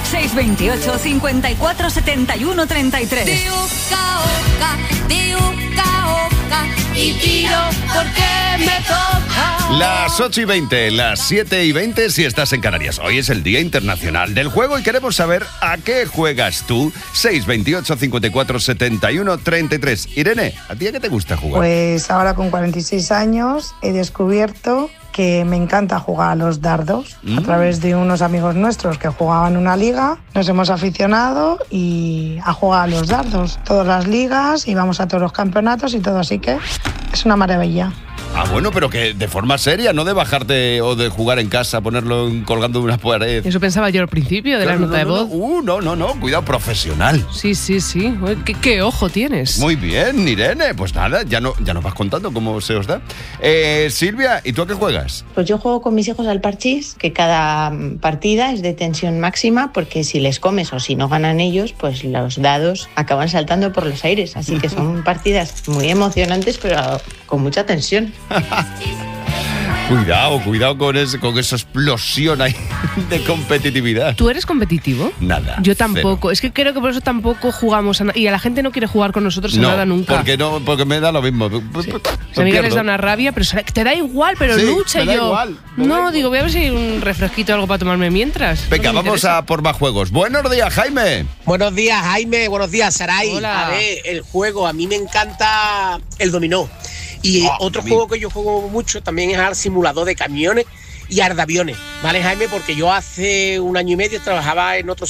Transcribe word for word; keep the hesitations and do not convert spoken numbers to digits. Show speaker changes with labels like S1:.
S1: seis dos ocho, cincuenta y cuatro, setenta y uno, treinta y tres.
S2: De oca, oca, de oca, oca, y tiro porque me toca.
S3: Las ocho y veinte, las siete y veinte si estás en Canarias. Hoy es el Día Internacional del Juego y queremos saber a qué juegas tú. seis dos ocho, cincuenta y cuatro, setenta y uno, treinta y tres. Irene, ¿a ti a qué te gusta jugar?
S4: Pues ahora con cuarenta y seis años he descubierto que me encanta jugar a los dardos. Mm. A través de unos amigos nuestros que jugaban una liga, nos hemos aficionado y a jugar a los dardos. Todas las ligas y vamos a todos los campeonatos y todo, así que es una maravilla.
S3: Ah, bueno, pero que de forma seria, no de bajarte o de jugar en casa, ponerlo en, colgando de una pared.
S5: Eso pensaba yo al principio de claro, la nota
S3: no, no,
S5: de voz.
S3: No, uh, no, no, no, cuidado, profesional.
S5: Sí, sí, sí. ¿Qué, qué ojo tienes?
S3: Muy bien, Irene. Pues nada, ya, no, ya nos vas contando cómo se os da. Eh, Silvia, ¿y tú a qué juegas?
S6: Pues yo juego con mis hijos al parchís, que cada partida es de tensión máxima, porque si les comes o si no ganan ellos, pues los dados acaban saltando por los aires. Así que son partidas muy emocionantes, pero con mucha tensión.
S3: Cuidado, cuidado con, ese, con esa explosión ahí de competitividad.
S5: ¿Tú eres competitivo?
S3: Nada.
S5: Yo tampoco.
S3: Cero.
S5: Es que creo que por eso tampoco jugamos a nada. Y a la gente no quiere jugar con nosotros en
S3: no,
S5: nada nunca.
S3: Porque no, porque me da lo mismo.
S5: Sí. A mí les da una rabia, pero te da igual, pero
S3: sí,
S5: lucha
S3: me da
S5: yo.
S3: Igual, me
S5: no,
S3: da igual.
S5: digo, voy a ver si hay un refresquito o algo para tomarme mientras.
S3: Venga,
S5: no
S3: vamos a por más juegos. Buenos días, Jaime.
S7: Buenos días, Jaime. Buenos días, Saray.
S5: Hola.
S7: A ver, el juego, a mí me encanta el dominó. Y oh, otro juego que yo juego mucho también es al simulador de camiones y al de aviones, ¿vale, Jaime? Porque yo hace un año y medio trabajaba en otro